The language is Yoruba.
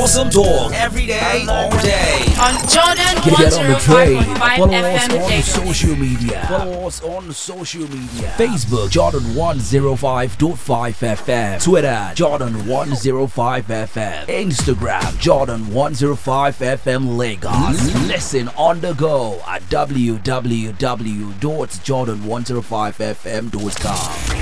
Awesome talk every day, all day. On Jordan Get on the train. 105.5 Follow FM us on Lagos. social media. Follow us on social media. Facebook Jordan 105.5 FM. Twitter Jordan 105 FM. Instagram Jordan 105 FM Lagos. Listen on the go at www.jordan105fm.com.